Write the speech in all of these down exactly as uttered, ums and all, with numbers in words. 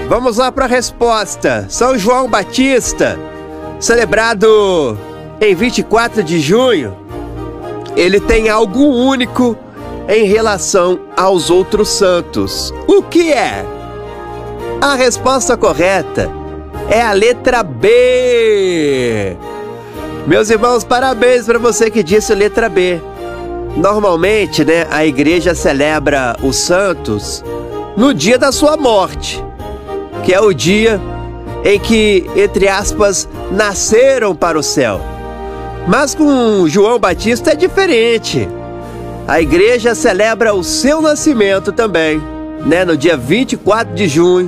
Vamos lá para a resposta. São João Batista, celebrado em vinte e quatro de junho, ele tem algo único em relação aos outros santos. O que é? A resposta correta é a letra B. Meus irmãos, parabéns para você que disse letra B. Normalmente, né, a igreja celebra os santos no dia da sua morte, que é o dia em que, entre aspas, nasceram para o céu. Mas com João Batista é diferente. A igreja celebra o seu nascimento também, né, no dia vinte e quatro de junho.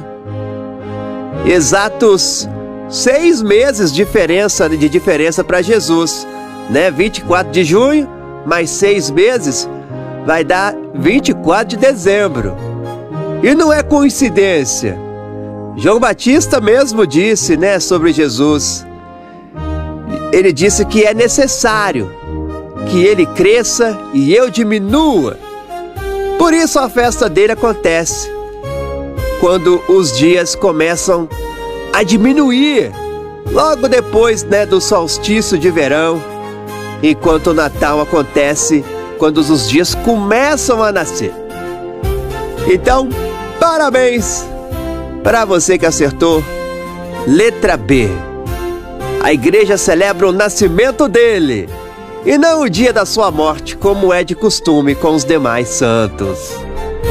Exatos seis meses diferença, de diferença para Jesus, né? vinte e quatro de junho, mais seis meses, vai dar vinte e quatro de dezembro. E não é coincidência. João Batista mesmo disse, né, sobre Jesus. Ele disse que é necessário que ele cresça e eu diminua. Por isso a festa dele acontece quando os dias começam a diminuir, logo depois, né, do solstício de verão, enquanto o Natal acontece quando os dias começam a nascer. Então, parabéns para você que acertou. Letra B. A igreja celebra o nascimento dele e não o dia da sua morte, como é de costume com os demais santos.